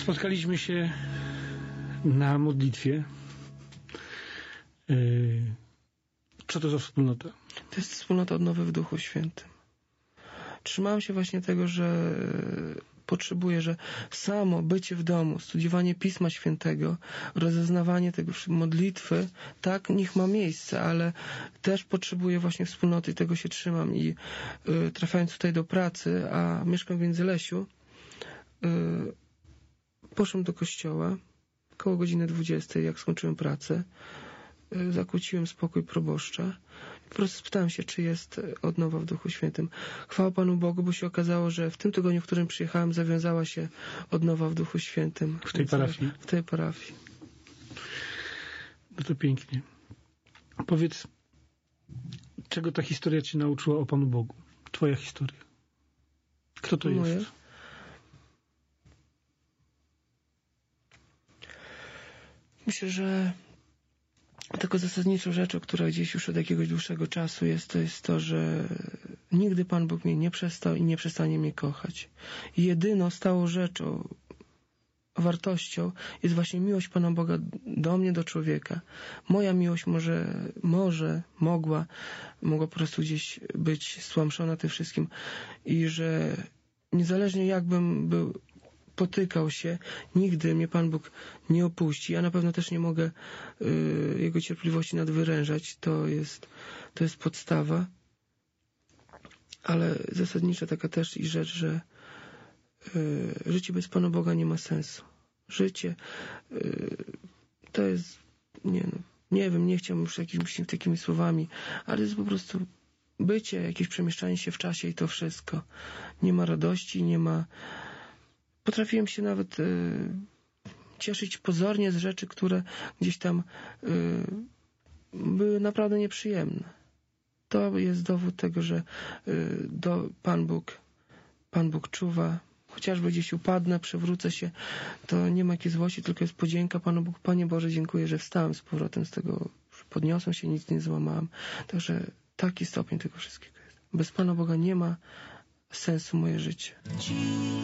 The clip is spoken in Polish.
Spotkaliśmy się na modlitwie. Co to za wspólnota? To jest wspólnota odnowy w Duchu Świętym. Trzymałem się właśnie tego, że potrzebuję, że samo bycie w domu, studiowanie Pisma Świętego, rozeznawanie tego, modlitwy, tak, niech ma miejsce, ale też potrzebuję właśnie wspólnoty i tego się trzymam. I trafiając tutaj do pracy, a mieszkam w Międzylesiu, poszłem do kościoła koło godziny 20, jak skończyłem pracę. Zakłóciłem spokój proboszcza. Po prostu spytałem się, czy jest odnowa w Duchu Świętym. Chwała Panu Bogu, bo się okazało, że w tym tygodniu, w którym przyjechałem, zawiązała się odnowa w Duchu Świętym. W tej parafii? W tej parafii. No to pięknie. Powiedz, czego ta historia Cię nauczyła o Panu Bogu? Twoja historia. Kto to Moje? jest? Myślę, że taką zasadniczą rzeczą, która gdzieś już od jakiegoś dłuższego czasu jest to, że nigdy Pan Bóg mnie nie przestał i nie przestanie mnie kochać. I jedyną stałą rzeczą, wartością jest właśnie miłość Pana Boga do mnie, do człowieka. Moja miłość mogła po prostu gdzieś być stłamszona tym wszystkim i że niezależnie jakbym potykał się, nigdy mnie Pan Bóg nie opuści. Ja na pewno też nie mogę Jego cierpliwości nadwyrężać. To jest podstawa. Ale zasadnicza taka też i rzecz, że życie bez Pana Boga nie ma sensu. Życie to jest, nie wiem, nie chciałbym już jakimiś takimi słowami, ale to jest po prostu bycie, jakieś przemieszczanie się w czasie i to wszystko. Nie ma radości, nie ma... Potrafiłem się nawet cieszyć pozornie z rzeczy, które gdzieś tam były naprawdę nieprzyjemne. To jest dowód tego, że Pan Bóg czuwa. Chociażby gdzieś upadnę, przewrócę się, to nie ma jakiej złości, tylko jest podzięka Panu Bogu. Panie Boże, dziękuję, że wstałem z powrotem z tego, podniosłem się, nic nie złamałem. Także taki stopień tego wszystkiego jest. Bez Pana Boga nie ma sensu moje życie.